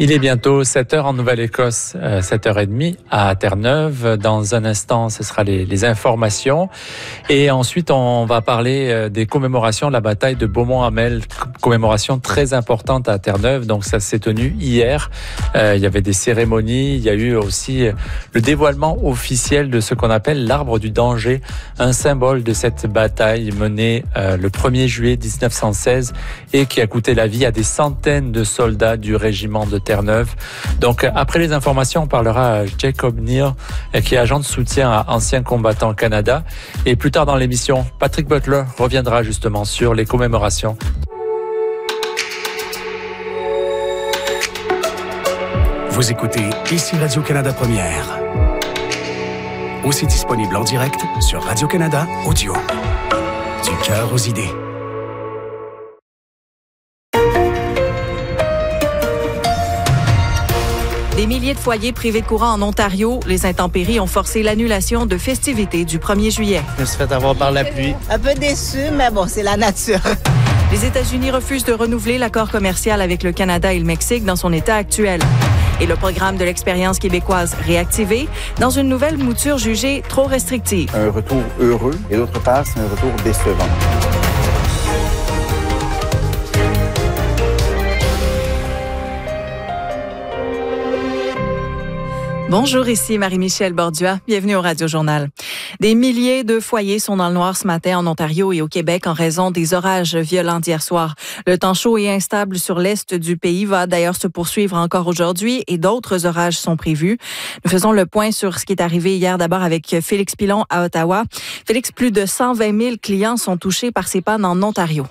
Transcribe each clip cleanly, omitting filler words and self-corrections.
Il est bientôt 7h en Nouvelle-Écosse, 7h30 à Terre-Neuve. Dans un instant, ce sera les informations. Et ensuite, on va parler des commémorations de la bataille de Beaumont-Hamel. Commémoration très importante à Terre-Neuve. Donc, ça s'est tenu hier. Il y avait des cérémonies. Il y a eu aussi le dévoilement officiel de ce qu'on appelle l'arbre du danger. Un symbole de cette bataille menée le 1er juillet 1916 et qui a coûté la vie à des centaines de soldats du régiment de Terre-Neuve. Donc, après les informations, on parlera à Jacob Neal, qui est agent de soutien à Anciens Combattants Canada. Et plus tard dans l'émission, Patrick Butler reviendra justement sur les commémorations. Vous écoutez ici Radio-Canada Première. Aussi disponible en direct sur Radio-Canada Audio. Du cœur aux idées. Des milliers de foyers privés de courant en Ontario, les intempéries ont forcé l'annulation de festivités du 1er juillet. Je me suis fait avoir par la pluie. Un peu déçu, mais bon, c'est la nature. Les États-Unis refusent de renouveler l'accord commercial avec le Canada et le Mexique dans son état actuel. Et le programme de l'expérience québécoise réactivé dans une nouvelle mouture jugée trop restrictive. Un retour heureux et d'autre part, c'est un retour décevant. Bonjour, ici Marie-Michel Bordua. Bienvenue au Radio Journal. Des milliers de foyers sont dans le noir ce matin en Ontario et au Québec en raison des orages violents d'hier soir. Le temps chaud et instable sur l'est du pays va d'ailleurs se poursuivre encore aujourd'hui et d'autres orages sont prévus. Nous faisons le point sur ce qui est arrivé hier d'abord avec Félix Pilon à Ottawa. Félix, plus de 120 000 clients sont touchés par ces pannes en Ontario.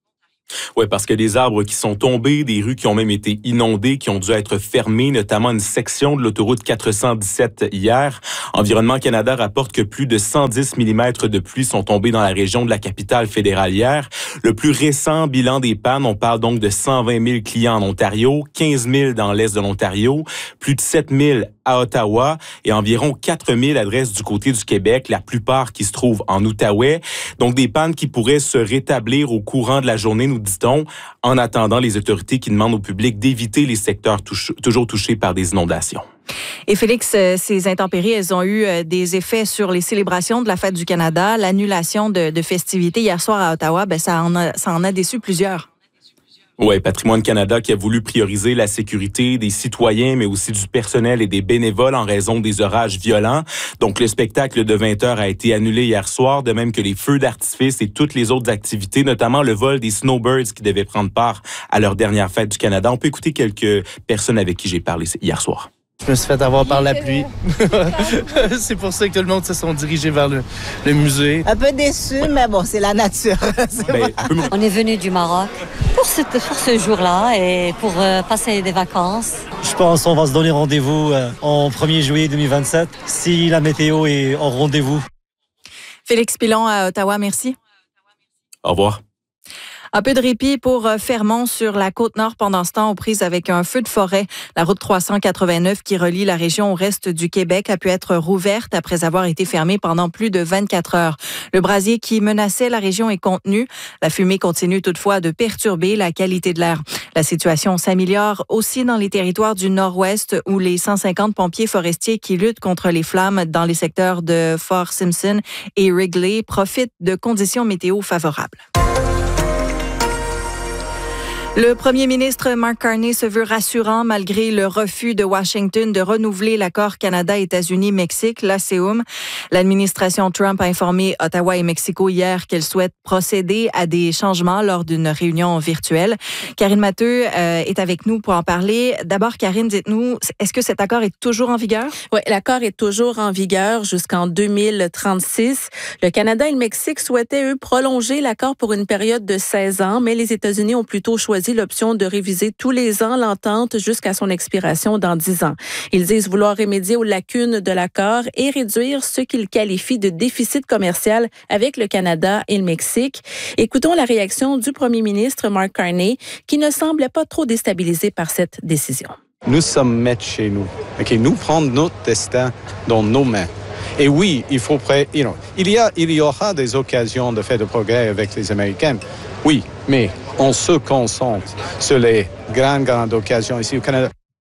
Oui, parce que des arbres qui sont tombés, des rues qui ont même été inondées, qui ont dû être fermées, notamment une section de l'autoroute 417 hier. Environnement Canada rapporte que plus de 110 mm de pluie sont tombés dans la région de la capitale fédérale hier. Le plus récent bilan des pannes, on parle donc de 120 000 clients en Ontario, 15 000 dans l'est de l'Ontario, plus de 7 000 à Ottawa et environ 4 000 adresses du côté du Québec, la plupart qui se trouvent en Outaouais. Donc des pannes qui pourraient se rétablir au courant de la journée, nous dit-on, en attendant les autorités qui demandent au public d'éviter les secteurs toujours touchés par des inondations. Et Félix, ces intempéries, elles ont eu des effets sur les célébrations de la Fête du Canada. L'annulation de festivités hier soir à Ottawa, ça en a déçu plusieurs. Oui, Patrimoine Canada qui a voulu prioriser la sécurité des citoyens, mais aussi du personnel et des bénévoles en raison des orages violents. Donc, le spectacle de 20h a été annulé hier soir, de même que les feux d'artifice et toutes les autres activités, notamment le vol des snowbirds qui devaient prendre part à leur dernière fête du Canada. On peut écouter quelques personnes avec qui j'ai parlé hier soir. Je me suis fait avoir par la pluie. C'est pour ça que tout le monde se sont dirigés vers le musée. Un peu déçu, mais bon, c'est la nature. On est venu du Maroc pour ce jour-là et pour passer des vacances. Je pense qu'on va se donner rendez-vous en 1er juillet 2027 si la météo est en rendez-vous. Félix Pilon à Ottawa, merci. Au revoir. Un peu de répit pour Fermont sur la Côte-Nord pendant ce temps aux prises avec un feu de forêt. La route 389 qui relie la région au reste du Québec a pu être rouverte après avoir été fermée pendant plus de 24 heures. Le brasier qui menaçait la région est contenu. La fumée continue toutefois de perturber la qualité de l'air. La situation s'améliore aussi dans les territoires du Nord-Ouest où les 150 pompiers forestiers qui luttent contre les flammes dans les secteurs de Fort Simpson et Wrigley profitent de conditions météo favorables. Le premier ministre Mark Carney se veut rassurant malgré le refus de Washington de renouveler l'accord Canada-États-Unis-Mexique, l'ACEUM. L'administration Trump a informé Ottawa et Mexico hier qu'elle souhaite procéder à des changements lors d'une réunion virtuelle. Karine Matteux est avec nous pour en parler. D'abord, Karine, dites-nous, est-ce que cet accord est toujours en vigueur? Oui, l'accord est toujours en vigueur jusqu'en 2036. Le Canada et le Mexique souhaitaient, eux, prolonger l'accord pour une période de 16 ans, mais les États-Unis ont plutôt choisi l'option de réviser tous les ans l'entente jusqu'à son expiration dans 10 ans. Ils disent vouloir remédier aux lacunes de l'accord et réduire ce qu'ils qualifient de déficit commercial avec le Canada et le Mexique. Écoutons la réaction du premier ministre Mark Carney, qui ne semblait pas trop déstabilisé par cette décision. Nous sommes maîtres chez nous. Nous prenons notre destin dans nos mains. Et oui, il faut il y aura des occasions de faire de progrès avec les Américains. Oui, mais on se concentre sur les grandes occasions ici au Canada.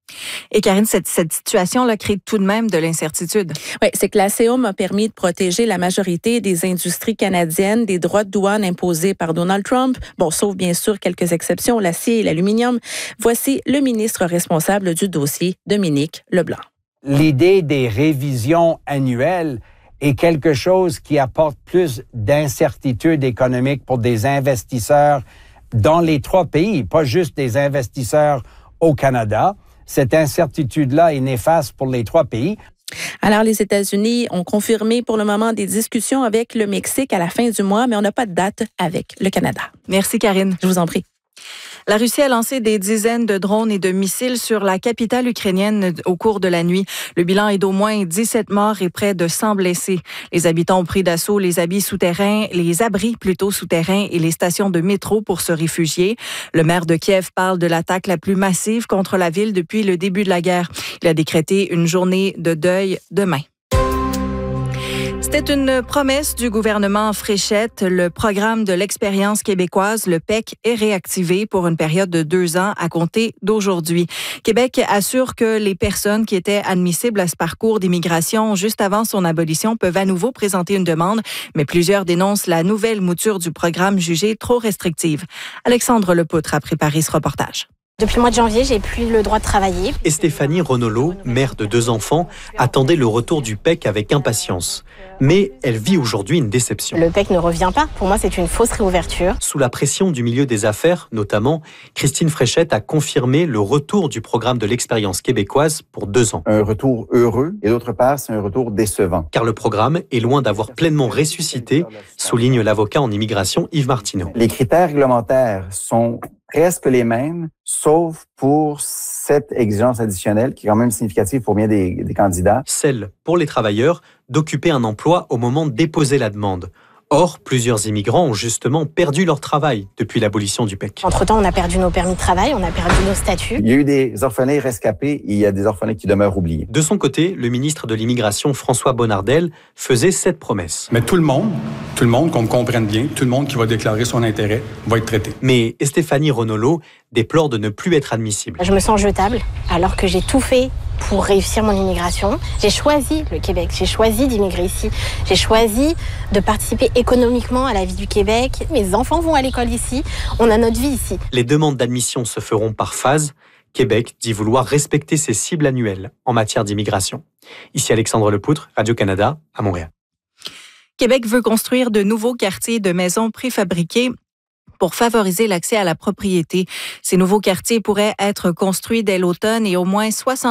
Et Karine, cette situation-là crée tout de même de l'incertitude. Oui, c'est que l'ACEUM a permis de protéger la majorité des industries canadiennes des droits de douane imposés par Donald Trump. Bon, sauf bien sûr quelques exceptions, l'acier et l'aluminium. Voici le ministre responsable du dossier, Dominique Leblanc. L'idée des révisions annuelles est quelque chose qui apporte plus d'incertitude économique pour des investisseurs dans les 3 pays, pas juste des investisseurs au Canada. Cette incertitude-là est néfaste pour les 3 pays. Alors, les États-Unis ont confirmé pour le moment des discussions avec le Mexique à la fin du mois, mais on n'a pas de date avec le Canada. Merci, Karine. Je vous en prie. La Russie a lancé des dizaines de drones et de missiles sur la capitale ukrainienne au cours de la nuit. Le bilan est d'au moins 17 morts et près de 100 blessés. Les habitants ont pris d'assaut les abris souterrains et les stations de métro pour se réfugier. Le maire de Kiev parle de l'attaque la plus massive contre la ville depuis le début de la guerre. Il a décrété une journée de deuil demain. C'était une promesse du gouvernement Fréchette. Le programme de l'expérience québécoise, le PEQ, est réactivé pour une période de 2 ans à compter d'aujourd'hui. Québec assure que les personnes qui étaient admissibles à ce parcours d'immigration juste avant son abolition peuvent à nouveau présenter une demande, mais plusieurs dénoncent la nouvelle mouture du programme jugée trop restrictive. Alexandre Lepoutre a préparé ce reportage. Depuis le mois de janvier, j'ai plus le droit de travailler. Et Stéphanie Renolo, mère de 2 enfants, attendait le retour du PEQ avec impatience. Mais elle vit aujourd'hui une déception. Le PEQ ne revient pas. Pour moi, c'est une fausse réouverture. Sous la pression du milieu des affaires, notamment, Christine Fréchette a confirmé le retour du programme de l'expérience québécoise pour 2 ans. Un retour heureux et d'autre part, c'est un retour décevant. Car le programme est loin d'avoir pleinement ressuscité, souligne l'avocat en immigration Yves Martineau. Les critères réglementaires sont presque les mêmes, sauf pour cette exigence additionnelle qui est quand même significative pour bien des candidats. Celle, pour les travailleurs, d'occuper un emploi au moment de déposer la demande. Or, plusieurs immigrants ont justement perdu leur travail depuis l'abolition du PEQ. Entre-temps, on a perdu nos permis de travail, on a perdu nos statuts. Il y a eu des orphelins rescapés et il y a des orphelins qui demeurent oubliés. De son côté, le ministre de l'Immigration, François Bonnardel, faisait cette promesse. Mais tout le monde, qu'on me comprenne bien, tout le monde qui va déclarer son intérêt va être traité. Mais Stéphanie Renolo déplore de ne plus être admissible. Je me sens jetable alors que j'ai tout fait pour réussir mon immigration. J'ai choisi le Québec, j'ai choisi d'immigrer ici, j'ai choisi de participer économiquement à la vie du Québec. Mes enfants vont à l'école ici, on a notre vie ici. Les demandes d'admission se feront par phase. Québec dit vouloir respecter ses cibles annuelles en matière d'immigration. Ici Alexandre Lepoutre, Radio-Canada, à Montréal. Québec veut construire de nouveaux quartiers de maisons préfabriquées pour favoriser l'accès à la propriété. Ces nouveaux quartiers pourraient être construits dès l'automne et au moins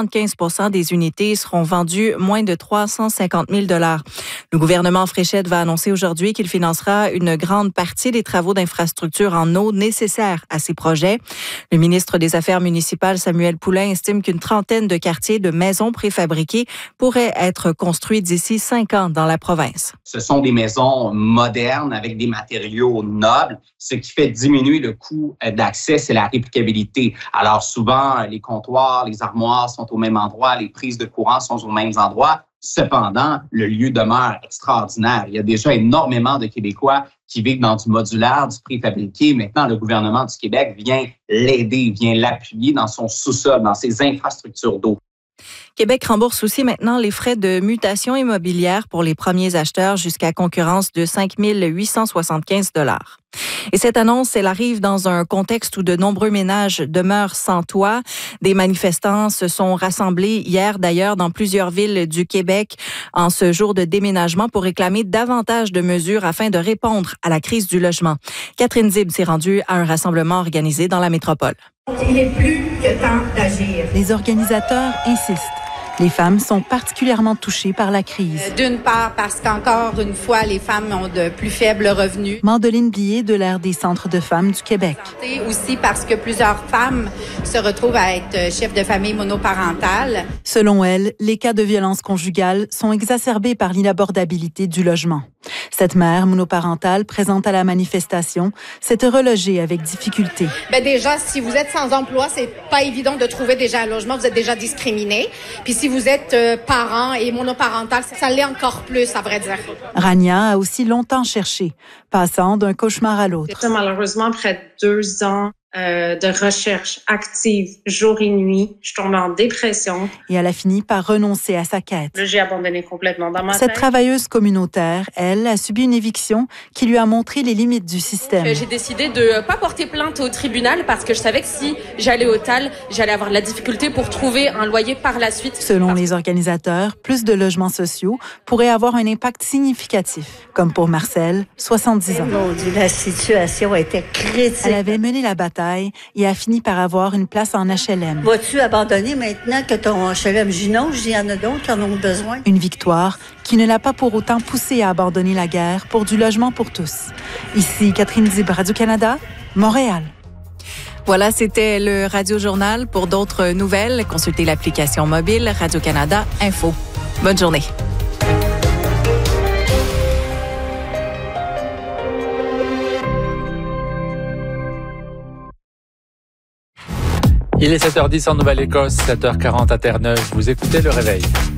75% des unités seront vendues moins de 350 000 $. Le gouvernement Fréchette va annoncer aujourd'hui qu'il financera une grande partie des travaux d'infrastructure en eau nécessaires à ces projets. Le ministre des Affaires municipales, Samuel Poulin, estime qu'une trentaine de quartiers de maisons préfabriquées pourraient être construits d'ici 5 ans dans la province. Ce sont des maisons modernes avec des matériaux nobles, ce qui fait diminuer le coût d'accès, c'est la réplicabilité. Alors souvent, les comptoirs, les armoires sont au même endroit, les prises de courant sont aux mêmes endroits. Cependant, le lieu demeure extraordinaire. Il y a déjà énormément de Québécois qui vivent dans du modulaire, du préfabriqué. Maintenant, le gouvernement du Québec vient l'aider, vient l'appuyer dans son sous-sol, dans ses infrastructures d'eau. Québec rembourse aussi maintenant les frais de mutation immobilière pour les premiers acheteurs jusqu'à concurrence de 5 875 $. Et cette annonce, elle arrive dans un contexte où de nombreux ménages demeurent sans toit. Des manifestants se sont rassemblés hier d'ailleurs dans plusieurs villes du Québec en ce jour de déménagement pour réclamer davantage de mesures afin de répondre à la crise du logement. Catherine Zib s'est rendue à un rassemblement organisé dans la métropole. Il est plus que temps d'agir. Les organisateurs insistent. Les femmes sont particulièrement touchées par la crise. D'une part, parce qu'encore une fois, les femmes ont de plus faibles revenus. Mandeline Billet de l'Aire des centres de femmes du Québec. Et aussi parce que plusieurs femmes se retrouvent à être chefs de famille monoparentales. Selon elle, les cas de violence conjugale sont exacerbés par l'inabordabilité du logement. Cette mère monoparentale présente à la manifestation s'est relogée avec difficulté. Déjà, si vous êtes sans emploi, c'est pas évident de trouver déjà un logement. Vous êtes déjà discriminé. Puis si vous êtes parent et monoparental, ça l'est encore plus, à vrai dire. Rania a aussi longtemps cherché, passant d'un cauchemar à l'autre. Malheureusement, après 2 ans de recherche active jour et nuit. Je tombais en dépression. Et elle a fini par renoncer à sa quête. Là, j'ai abandonné complètement dans ma Cette tête. travailleuse communautaire, elle, a subi une éviction qui lui a montré les limites du système. J'ai décidé de pas porter plainte au tribunal parce que je savais que si j'allais au TAL, j'allais avoir de la difficulté pour trouver un loyer par la suite. Selon les organisateurs, plus de logements sociaux pourraient avoir un impact significatif, comme pour Marcel, 70 ans. Mon Dieu, la situation était critique. Elle avait mené la bataille et a fini par avoir une place en HLM. Vas-tu abandonner maintenant que ton HLM Junauge, il y en a d'autres qui en ont besoin? Une victoire qui ne l'a pas pour autant poussée à abandonner la guerre pour du logement pour tous. Ici Catherine Dib, Radio-Canada, Montréal. Voilà, c'était le Radio-Journal. Pour d'autres nouvelles, consultez l'application mobile Radio-Canada Info. Bonne journée. Il est 7h10 en Nouvelle-Écosse, 7h40 à Terre-Neuve. Vous écoutez Le Réveil.